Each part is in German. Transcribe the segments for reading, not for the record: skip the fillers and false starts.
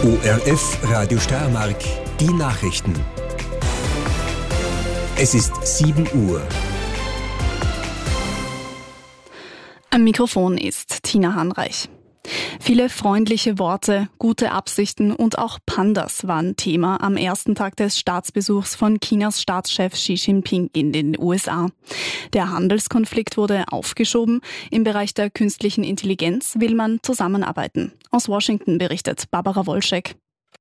ORF Radio Steiermark, die Nachrichten. Es ist 7 Uhr. Am Mikrofon ist Tina Hanreich. Viele freundliche Worte, gute Absichten und auch Pandas waren Thema am ersten Tag des Staatsbesuchs von Chinas Staatschef Xi Jinping in den USA. Der Handelskonflikt wurde aufgeschoben. Im Bereich der künstlichen Intelligenz will man zusammenarbeiten. Aus Washington berichtet Barbara Wolschek.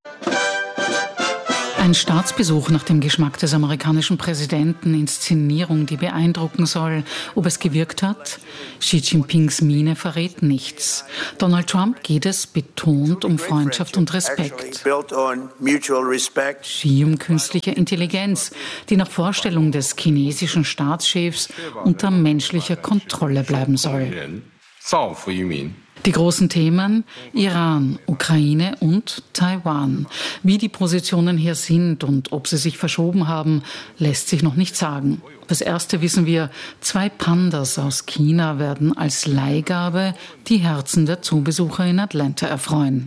Ein Staatsbesuch nach dem Geschmack des amerikanischen Präsidenten, Inszenierung, die beeindrucken soll. Ob es gewirkt hat? Xi Jinpings Miene verrät nichts. Donald Trump geht es betont um Freundschaft und Respekt. Xi um künstliche Intelligenz, die nach Vorstellung des chinesischen Staatschefs unter menschlicher Kontrolle bleiben soll. Die großen Themen Iran, Ukraine und Taiwan. Wie die Positionen hier sind und ob sie sich verschoben haben, lässt sich noch nicht sagen. Das Erste wissen wir, 2 Pandas aus China werden als Leihgabe die Herzen der Zubesucher in Atlanta erfreuen.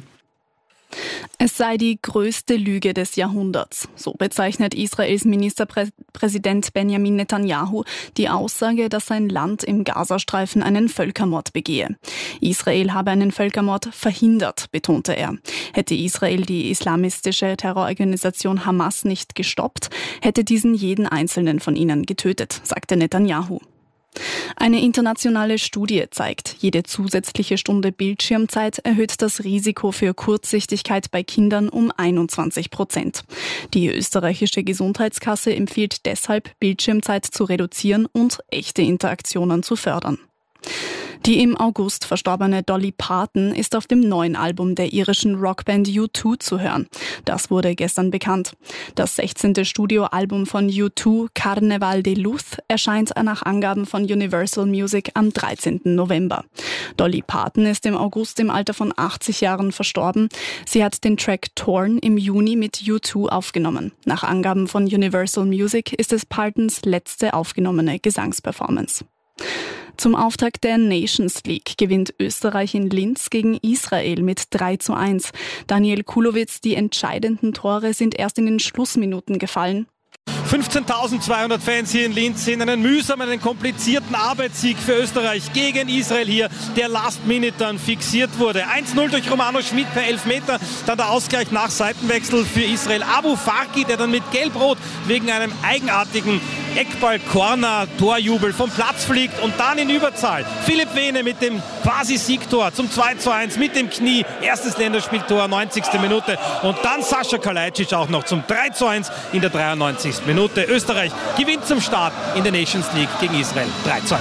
Es sei die größte Lüge des Jahrhunderts. So bezeichnet Israels Ministerpräsident Benjamin Netanyahu die Aussage, dass sein Land im Gazastreifen einen Völkermord begehe. Israel habe einen Völkermord verhindert, betonte er. Hätte Israel die islamistische Terrororganisation Hamas nicht gestoppt, hätte diesen jeden einzelnen von ihnen getötet, sagte Netanyahu. Eine internationale Studie zeigt, jede zusätzliche Stunde Bildschirmzeit erhöht das Risiko für Kurzsichtigkeit bei Kindern um 21%. Die österreichische Gesundheitskasse empfiehlt deshalb, Bildschirmzeit zu reduzieren und echte Interaktionen zu fördern. Die im August verstorbene Dolly Parton ist auf dem neuen Album der irischen Rockband U2 zu hören. Das wurde gestern bekannt. Das 16. Studioalbum von U2, Carnaval de Luz, erscheint nach Angaben von Universal Music am 13. November. Dolly Parton ist im August im Alter von 80 Jahren verstorben. Sie hat den Track Torn im Juni mit U2 aufgenommen. Nach Angaben von Universal Music ist es Partons letzte aufgenommene Gesangsperformance. Zum Auftakt der Nations League gewinnt Österreich in Linz gegen Israel mit 3:1. Daniel Kulowitz, die entscheidenden Tore sind erst in den Schlussminuten gefallen. 15.200 Fans hier in Linz sehen einen mühsamen, einen komplizierten Arbeitssieg für Österreich gegen Israel hier, der Last Minute dann fixiert wurde. 1:0 durch Romano Schmid per Elfmeter, dann der Ausgleich nach Seitenwechsel für Israel. Abu Faki, der dann mit Gelb-Rot wegen einem eigenartigen Eckball-Corner-Torjubel vom Platz fliegt und dann in Überzahl. Philipp Wehne mit dem Quasi-Siegtor zum 2:1 mit dem Knie. Erstes Länderspieltor, 90. Minute. Und dann Sascha Kalajdzic auch noch zum 3:1 in der 93. Minute. Österreich gewinnt zum Start in der Nations League gegen Israel 3:1.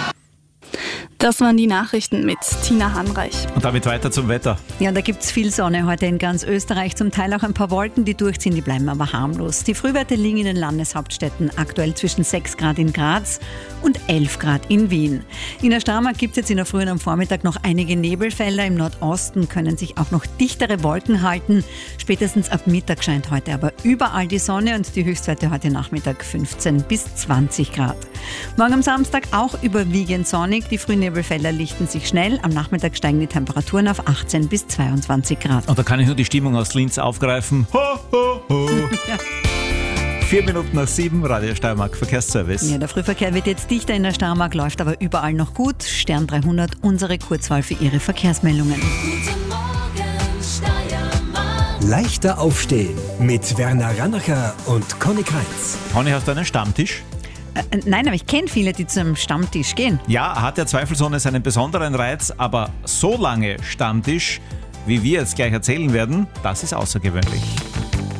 Das waren die Nachrichten mit Tina Hanreich. Und damit weiter zum Wetter. Ja, da gibt es viel Sonne heute in ganz Österreich. Zum Teil auch ein paar Wolken, die durchziehen, die bleiben aber harmlos. Die Frühwerte liegen in den Landeshauptstädten aktuell zwischen 6 Grad in Graz und 11 Grad in Wien. In der Steiermark gibt es jetzt in der Früh und am Vormittag noch einige Nebelfelder. Im Nordosten können sich auch noch dichtere Wolken halten. Spätestens ab Mittag scheint heute aber überall die Sonne und die Höchstwerte heute Nachmittag 15 bis 20 Grad. Morgen am Samstag auch überwiegend sonnig. Die Frühnebelfelder lichten sich schnell. Am Nachmittag steigen die Temperaturen auf 18 bis 22 Grad. Und da kann ich nur die Stimmung aus Linz aufgreifen. Ho, ho, ho. Ja. 4 Minuten nach 7, Radio Steiermark Verkehrsservice. Ja, der Frühverkehr wird jetzt dichter in der Steiermark, läuft aber überall noch gut. Stern 300, unsere Kurzwahl für Ihre Verkehrsmeldungen. Guten Morgen, Steiermark. Leichter aufstehen mit Werner Rannacher und Conny Kreitz. Conny, hast du einen Stammtisch? Nein, aber ich kenne viele, die zum Stammtisch gehen. Ja, hat ja zweifelsohne seinen besonderen Reiz, aber so lange Stammtisch, wie wir jetzt gleich erzählen werden, das ist außergewöhnlich.